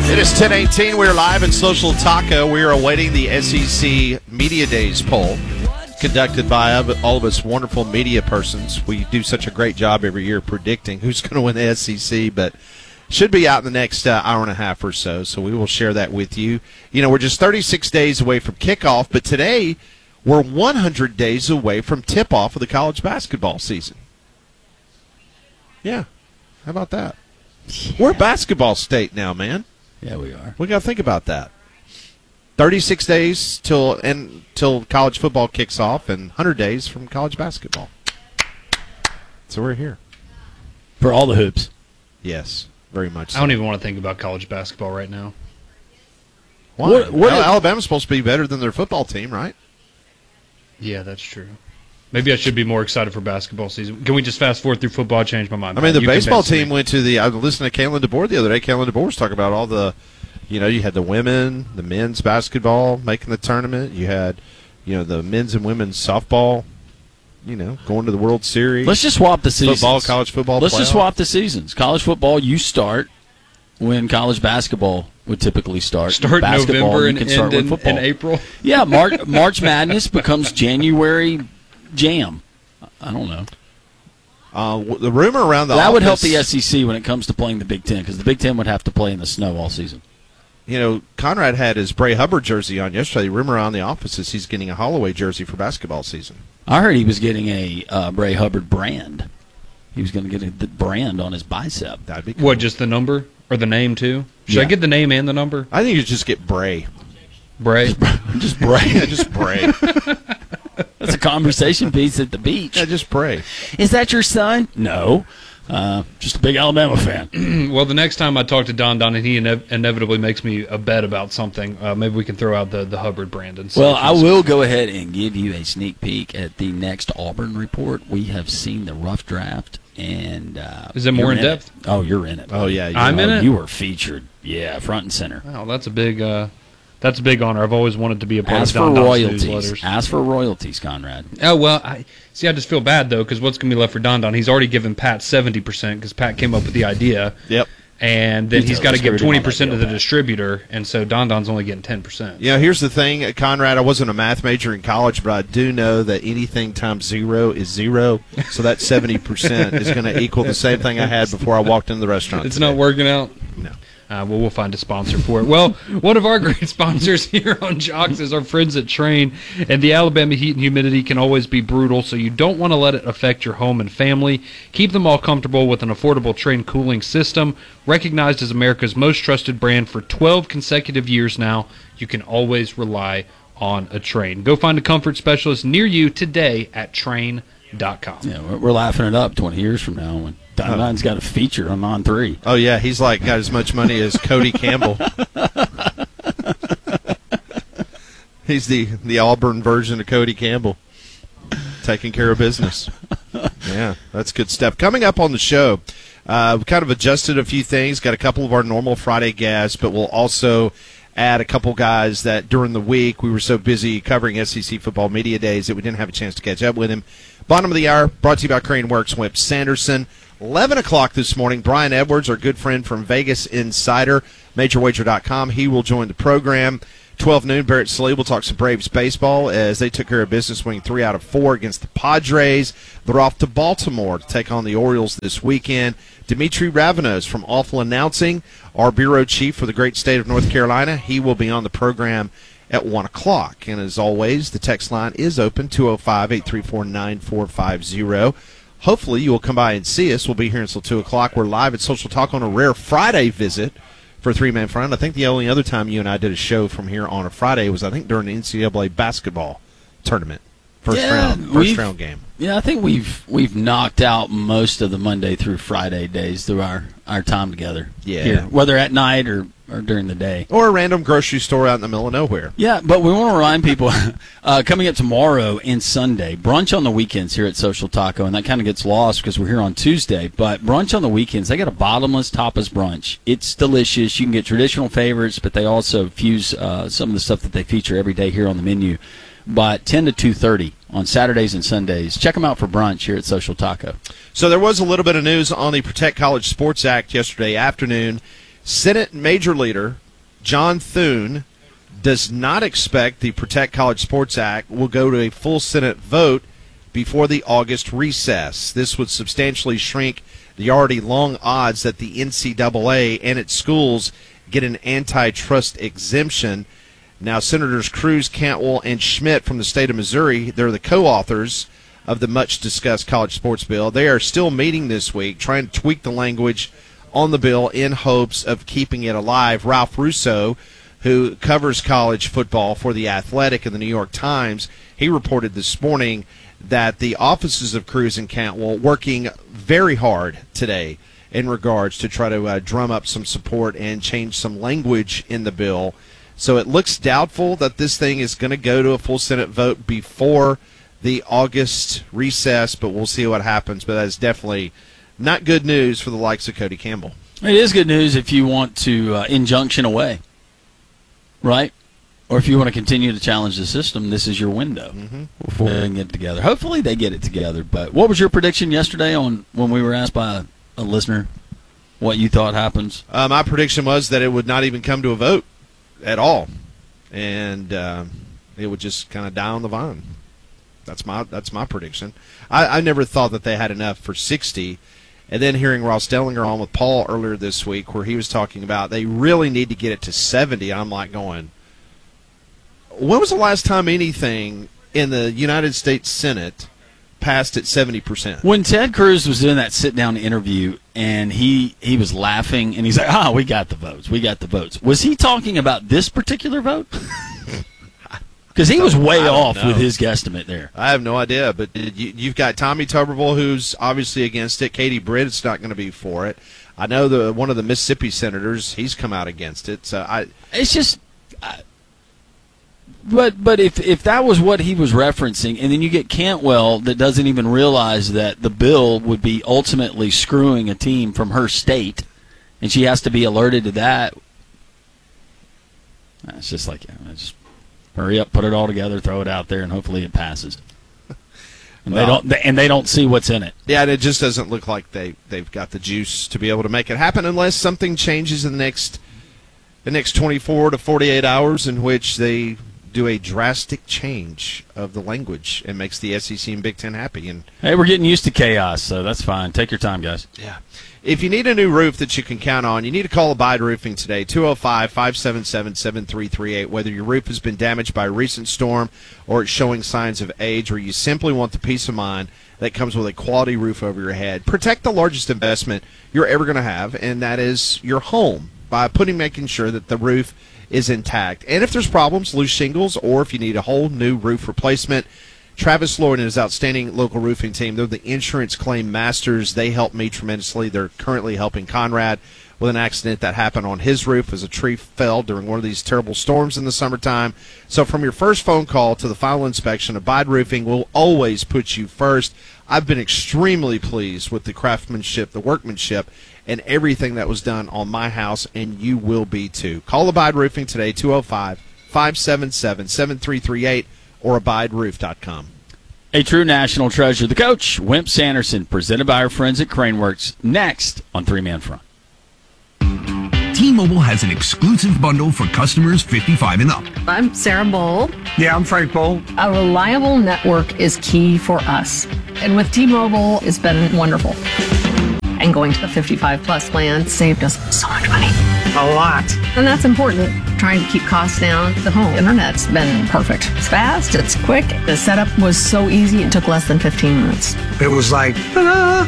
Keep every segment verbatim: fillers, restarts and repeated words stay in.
It is ten eighteen. We're live at Social Taco. We are awaiting the S E C Media Days poll conducted by all of us wonderful media persons. We do such a great job every year predicting who's going to win the S E C, but should be out in the next uh, hour and a half or so, so we will share that with you. You know, we're just thirty-six days away from kickoff, but today we're one hundred days away from tip-off of the college basketball season. Yeah, how about that? Yeah. We're a basketball state now, man. Yeah, we are. We got to think about that. thirty-six days till and till college football kicks off, and one hundred days from college basketball. So we're here for all the hoops. Yes, very much so. I don't even want to think about college basketball right now. Why? What, what Al- Alabama's supposed to be better than their football team, right? Yeah, that's true. Maybe I should be more excited for basketball season. Can we just fast forward through football? Change my mind. I mean, the you baseball team me. went to the. I was listening to Kalen DeBoer the other day. Kalen DeBoer was talking about all the, you know, you had the women, the men's basketball making the tournament. You had, you know, the men's and women's softball, you know, going to the World Series. Let's just swap the seasons. Football, college football. Let's playoff. just swap the seasons. College football, you start when college basketball would typically start. Start basketball, November you and can end start in, with football. in April. Yeah, March, March Madness becomes January Jam. I don't know. Uh, the rumor around the that office, would help the S E C when it comes to playing the Big Ten, because the Big Ten would have to play in the snow all season. You know, Conrad had his Bray Hubbard jersey on yesterday. The rumor around the office is he's getting a Holloway jersey for basketball season. I heard he was getting a uh, Bray Hubbard brand. He was going to get a the brand on his bicep. That'd be cool. What, just the number or the name too? Should Yeah. I get the name and the number? I think you just get Bray. Bray. Just Bray. Yeah, just Bray. That's a conversation piece at the beach. Yeah, just Bray. Is that your son? No. Uh, just a big Alabama fan. Well, the next time I talk to Don Don and he ine- inevitably makes me a bet about something, uh, maybe we can throw out the, the Hubbard brand. And see Well, if I he's- will go ahead and give you a sneak peek at the next Auburn report. We have seen the rough draft, and uh, Is it more you're in in depth? it. Oh, you're in it. Oh, yeah. You I'm know. in it? You were featured. Yeah, front and center. Wow, that's a big uh, that's a big honor. I've always wanted to be a part Ask of for Don Don's royalties. newsletters. Ask for royalties, Conrad. Oh, well, I see, I just feel bad, though, because what's going to be left for Don Don? He's already given Pat seventy percent because Pat came up with the idea. Yep. And then You he's totally got to give screwed him on twenty that percent to deal, the Pat. distributor, and so Don Don's only getting ten percent. You know, here's the thing, Conrad, I wasn't a math major in college, but I do know that anything times zero is zero, so that seventy percent is going to equal the same thing I had before I walked into the restaurant It's today. not working out? No. Uh, well, we'll find a sponsor for it. Well, one of our great sponsors here on Jocks is our friends at Train, and the Alabama heat and humidity can always be brutal, so you don't want to let it affect your home and family. Keep them all comfortable with an affordable Train cooling system. Recognized as America's most trusted brand for twelve consecutive years now, you can always rely on a Train. Go find a comfort specialist near you today at train dot com. Yeah, we're, we're laughing it up twenty years from now when Don Don's got a feature on On three. Oh, yeah, he's like got as much money as Cody Campbell. He's the, the Auburn version of Cody Campbell, taking care of business. Yeah, that's good stuff. Coming up on the show, uh, we kind of adjusted a few things, got a couple of our normal Friday guests, but we'll also add a couple guys that during the week we were so busy covering S E C football media days that we didn't have a chance to catch up with him. Bottom of the hour, brought to you by Crane Works, Wimp Sanderson. eleven o'clock this morning, Brian Edwards, our good friend from Vegas Insider, major wager dot com. He will join the program. twelve noon, Barrett Sallee will talk some Braves baseball as they took care of business, winning three out of four against the Padres. They're off to Baltimore to take on the Orioles this weekend. Dimitri Ravanos from Awful Announcing, our bureau chief for the great state of North Carolina. He will be on the program at one o'clock. And as always, the text line is open, two oh five, eight three four, nine four five zero. Hopefully you will come by and see us. We'll be here until two o'clock. We're live at Social Talk on a rare Friday visit for Three-Man Front. I think the only other time you and I did a show from here on a Friday was, I think, during the N C double A basketball tournament. First Yeah, round, first we've- round game. Yeah, I think we've we've knocked out most of the Monday through Friday days through our, our time together. Yeah. Here, whether at night or, or during the day. Or a random grocery store out in the middle of nowhere. Yeah, but we want to remind people, uh, coming up tomorrow and Sunday, brunch on the weekends here at Social Taco, and that kind of gets lost because we're here on Tuesday, but brunch on the weekends, they got a bottomless tapas brunch. It's delicious. You can get traditional favorites, but they also fuse uh, some of the stuff that they feature every day here on the menu. But ten to two thirty on Saturdays and Sundays. Check them out for brunch here at Social Taco. So there was a little bit of news on the Protect College Sports Act yesterday afternoon. Senate Major Leader John Thune does not expect the Protect College Sports Act will go to a full Senate vote before the August recess. This would substantially shrink the already long odds that the N C double A and its schools get an antitrust exemption. Now, Senators Cruz, Cantwell, and Schmidt from the state of Missouri, they're the co-authors of the much-discussed college sports bill. They are still meeting this week, trying to tweak the language on the bill in hopes of keeping it alive. Ralph Russo, who covers college football for The Athletic and the New York Times, he reported this morning that the offices of Cruz and Cantwell working very hard today in regards to try to uh, drum up some support and change some language in the bill. So it looks doubtful that this thing is going to go to a full Senate vote before the August recess, but we'll see what happens. But that is definitely not good news for the likes of Cody Campbell. It is good news if you want to uh, injunction away, right? Or if you want to continue to challenge the system, this is your window mm-hmm. before they get it together. Hopefully they get it together. But what was your prediction yesterday on when we were asked by a, a listener what you thought happens? Uh, my prediction was that it would not even come to a vote at all, and uh, it would just kind of die on the vine. That's my that's my prediction. I, I never thought that they had enough for sixty, and then hearing Ross Dellinger on with Paul earlier this week where he was talking about they really need to get it to seventy, I'm like going, when was the last time anything in the United States Senate passed at seventy percent? When Ted Cruz was doing that sit-down interview and he, he was laughing and he's like, ah, oh, we got the votes, we got the votes. Was he talking about this particular vote? Because he was way off know. with his guesstimate there. I have no idea, but you, you've got Tommy Tuberville, who's obviously against it. Katie Britt's not going to be for it. I know the one of the Mississippi senators, he's come out against it. So I, it's just, I, but but if if that was what he was referencing, and then you get Cantwell that doesn't even realize that the bill would be ultimately screwing a team from her state, and she has to be alerted to that. It's just like, yeah, just hurry up, put it all together, throw it out there, and hopefully it passes. And well, they don't, and they don't see what's in it. Yeah, and it just doesn't look like they they've got the juice to be able to make it happen unless something changes in the next the next twenty-four to forty-eight hours, in which they do a drastic change of the language and makes the S E C and Big Ten happy. And hey, we're getting used to chaos, so that's fine. Take your time, guys. Yeah. If you need a new roof that you can count on, you need to call Abide Roofing today, two oh five, five seven seven, seven three three eight. Whether your roof has been damaged by a recent storm or it's showing signs of age, or you simply want the peace of mind that comes with a quality roof over your head, protect the largest investment you're ever going to have, and that is your home, by putting making sure that the roof is intact. And if there's problems, loose shingles, or if you need a whole new roof replacement, Travis Lloyd and his outstanding local roofing team, they're the insurance claim masters. They help me tremendously. They're currently helping Conrad with an accident that happened on his roof as a tree fell during one of these terrible storms in the summertime. So from your first phone call to the final inspection, Abide Roofing will always put you first. I've been extremely pleased with the craftsmanship, the workmanship, and everything that was done on my house, and you will be too. Call Abide Roofing today, two oh five, five seven seven, seven three three eight, or abide roof dot com. A true national treasure, the coach, Wimp Sanderson, presented by our friends at Craneworks, next on Three Man Front. T-Mobile has an exclusive bundle for customers fifty-five and up. I'm Sarah Bowl. Yeah, I'm Frank Bowl. A reliable network is key for us. And with T-Mobile, it's been wonderful. And going to the fifty-five plus plan saved us so much money. A lot. And that's important. Trying to keep costs down. The home internet's been perfect. It's fast, it's quick. The setup was so easy, it took less than fifteen minutes. It was like, ta-da!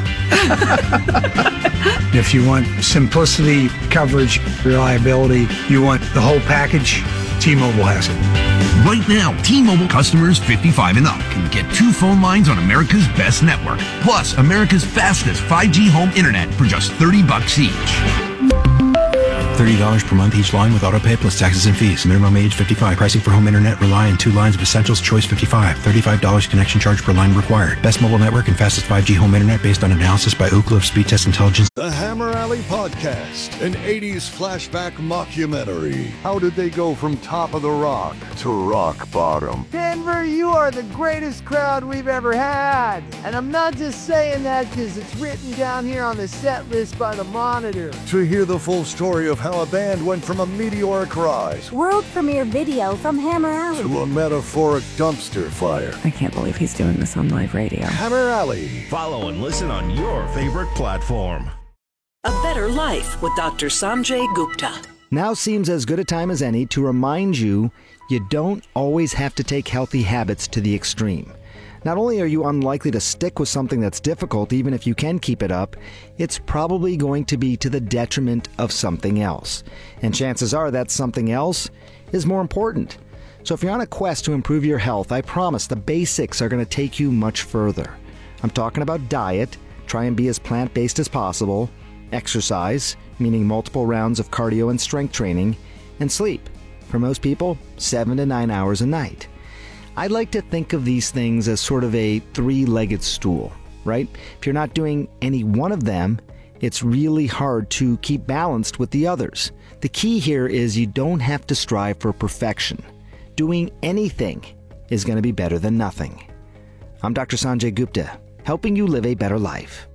If you want simplicity, coverage, reliability, you want the whole package, T-Mobile has it. Right now, T-Mobile customers fifty-five and up can get two phone lines on America's best network, plus America's fastest five G home internet for just thirty bucks each. thirty dollars per month each line with autopay plus taxes and fees. Minimum age fifty-five. Pricing for home internet rely on two lines of Essentials Choice fifty-five. thirty-five dollars connection charge per line required. Best mobile network and fastest five G home internet based on analysis by Ookla of Speed Test Intelligence. The Hammer Alley Podcast, an eighties flashback mockumentary. How did they go from top of the rock to rock bottom? Hey! Denver, you are the greatest crowd we've ever had. And I'm not just saying that because it's written down here on the set list by the Monitor. To hear the full story of how a band went from a meteoric rise, world premiere video from Hammer Alley, to a metaphoric dumpster fire. I can't believe he's doing this on live radio. Hammer Alley. Follow and listen on your favorite platform. A Better Life with Doctor Sanjay Gupta. Now seems as good a time as any to remind you you don't always have to take healthy habits to the extreme. Not only are you unlikely to stick with something that's difficult, even if you can keep it up, it's probably going to be to the detriment of something else. And chances are that something else is more important. So if you're on a quest to improve your health, I promise the basics are going to take you much further. I'm talking about diet. Try and be as plant-based as possible. Exercise, meaning multiple rounds of cardio and strength training, and sleep. For most people, seven to nine hours a night. I like to think of these things as sort of a three-legged stool, right? If you're not doing any one of them, it's really hard to keep balanced with the others. The key here is you don't have to strive for perfection. Doing anything is going to be better than nothing. I'm Doctor Sanjay Gupta, helping you live a better life.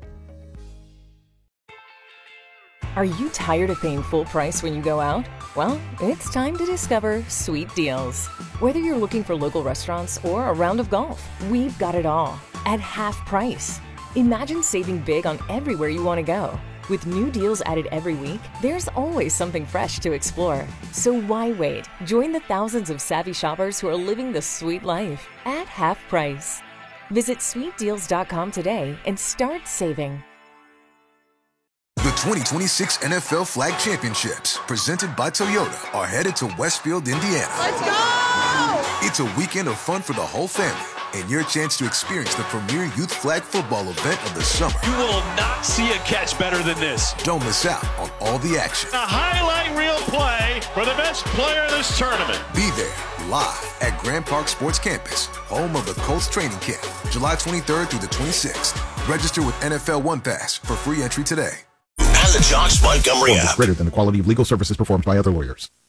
Are you tired of paying full price when you go out? Well, it's time to discover Sweet Deals. Whether you're looking for local restaurants or a round of golf, we've got it all at half price. Imagine saving big on everywhere you want to go. With new deals added every week, there's always something fresh to explore. So why wait? Join the thousands of savvy shoppers who are living the sweet life at half price. Visit sweet deals dot com today and start saving. The twenty twenty-six N F L Flag Championships, presented by Toyota, are headed to Westfield, Indiana. Let's go! It's a weekend of fun for the whole family and your chance to experience the premier youth flag football event of the summer. You will not see a catch better than this. Don't miss out on all the action. A highlight reel play for the best player in this tournament. Be there live at Grand Park Sports Campus, home of the Colts training camp, July twenty-third through the twenty-sixth. Register with N F L One Pass for free entry today. And the Jocks Montgomery app. Greater than the quality of legal services performed by other lawyers.